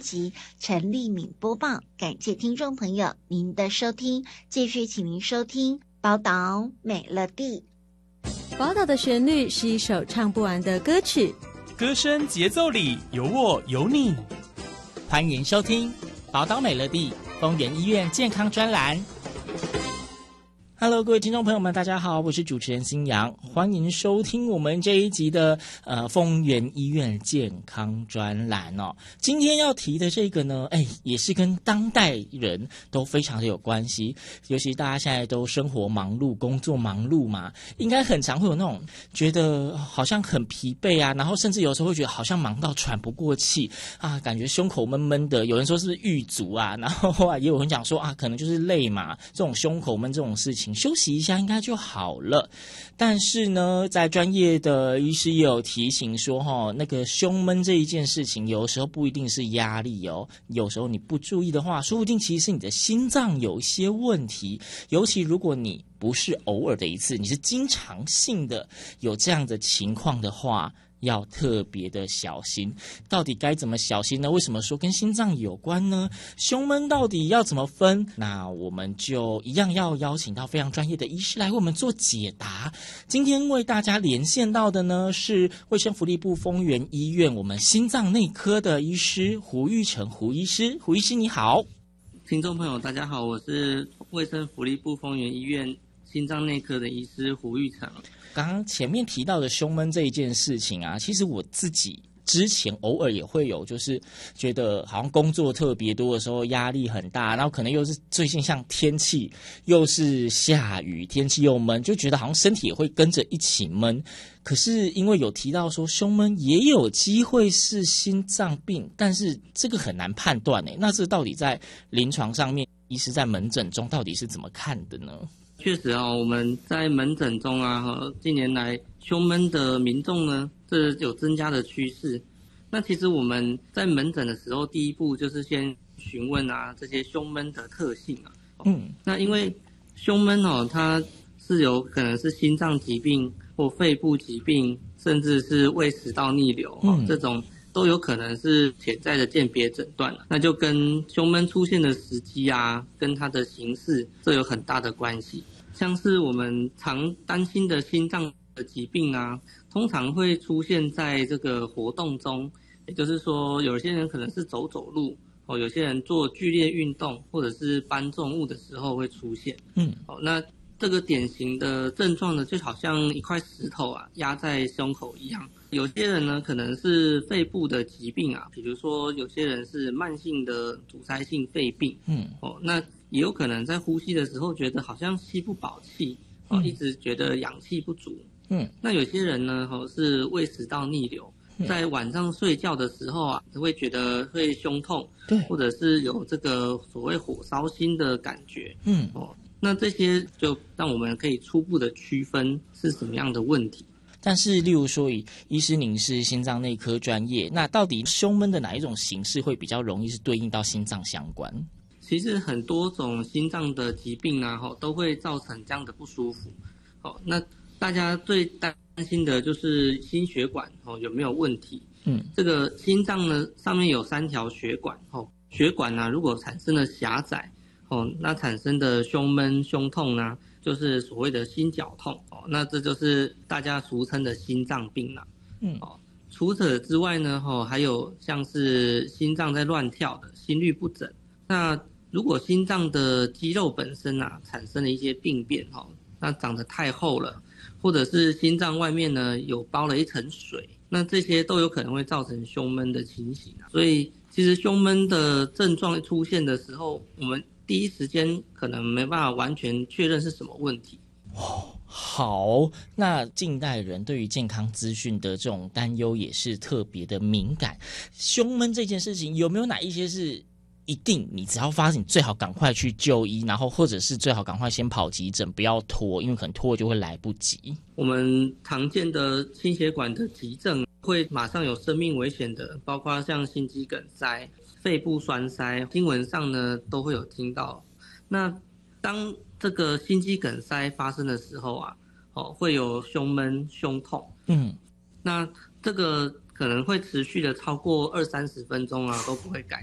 辑陈丽敏播报，感谢听众朋友您的收听，继续请您收听宝岛美乐蒂。 宝岛的旋律是一首唱不完的歌曲， 歌声节奏里有我有你。 欢迎收听宝岛美乐蒂丰原医院健康专栏。Hello， 各位听众朋友们，大家好，我是主持人新阳，欢迎收听我们这一集的丰原医院健康专栏哦。今天要提的这个呢，也是跟当代人都非常的有关系，尤其大家现在都生活忙碌、工作忙碌嘛，应该很常会有那种觉得好像很疲惫啊，然后甚至有时候会觉得好像忙到喘不过气啊，感觉胸口闷闷的。有人说是不是郁阻啊，然后也有人讲说啊，可能就是累嘛，这种胸口闷这种事情。休息一下应该就好了，但是呢，在专业的医师也有提醒说，那个胸闷这一件事情，有时候不一定是压力哦，有时候你不注意的话，说不定其实是你的心脏有一些问题。尤其如果你不是偶尔的一次，你是经常性的有这样的情况的话，要特别的小心。到底该怎么小心呢？为什么说跟心脏有关呢？胸闷到底要怎么分？那我们就一样要邀请到非常专业的医师来为我们做解答。今天为大家连线到的呢是卫生福利部丰原医院我们心脏内科的医师胡玉成胡医师。胡医师你好。 听众朋友大家好，我是卫生福利部丰原医院心脏内科的医师胡玉成。 刚刚前面提到的胸闷这一件事情啊，其实我自己之前偶尔也会有，就是觉得好像工作特别多的时候压力很大，然后可能又是最近像天气又是下雨，天气又闷，就觉得好像身体也会跟着一起闷。可是因为有提到说胸闷也有机会是心脏病，但是这个很难判断诶，那这到底在临床上面，医师在门诊中到底是怎么看的呢？ 确实我们在门诊中近年来胸闷的民众呢，这有增加的趋势。那其实我们在门诊的时候，第一步就是先询问这些胸闷的特性那因为胸闷它是有可能是心脏疾病或肺部疾病，甚至是胃食道逆流这种都有可能是潜在的鉴别诊断，那就跟胸闷出现的时机跟它的形式这有很大的关系。像是我们常担心的心脏的疾病通常会出现在这个活动中，也就是说有些人可能是走路有些人做剧烈运动或者是搬重物的时候会出现那这个典型的症状呢，就好像一块石头压在胸口一样。有些人呢可能是肺部的疾病比如说有些人是慢性的阻塞性肺病那也有可能在呼吸的时候觉得好像吸不饱气一直觉得氧气不足那有些人呢是胃食道逆流，在晚上睡觉的时候会觉得会胸痛，对，或者是有这个所谓火烧心的感觉那这些就让我们可以初步的区分是什么样的问题。 但是例如说医师您是心脏内科专业，那到底胸闷的哪一种形式会比较容易是对应到心脏相关？ 其实很多种心脏的疾病都会造成这样的不舒服那大家最担心的就是心血管有没有问题这个心脏呢上面有3条血管血管如果产生了狭窄那产生的胸闷胸痛呢就是所谓的心绞痛那这就是大家俗称的心脏病除此之外呢还有像是心脏在乱跳的心律不整。那如果心脏的肌肉本身产生了一些病变那长得太厚了，或者是心脏外面呢有包了一层水，那这些都有可能会造成胸闷的情形所以其实胸闷的症状出现的时候，我们第一时间可能没办法完全确认是什么问题好，那近代人对于健康资讯的这种担忧也是特别的敏感。胸闷这件事情有没有哪一些是一定你只要发现你最好赶快去就医，然后或者是最好赶快先跑急诊，不要拖，因为可能拖就会来不及。 我们常见的心血管的急症会马上有生命危险的，包括像心肌梗塞、肺部栓塞，新闻上呢都会有听到。那当这个心肌梗塞发生的时候会有胸闷、胸痛。那这个可能会持续的超过20-30分钟都不会改